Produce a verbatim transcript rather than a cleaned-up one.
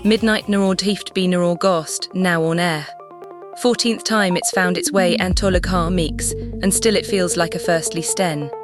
Midnight Narod Hieft B Naror Ghost, now on air. Fourteenth time it's found its way Antolog Har Meeks, and still it feels like a firstly sten.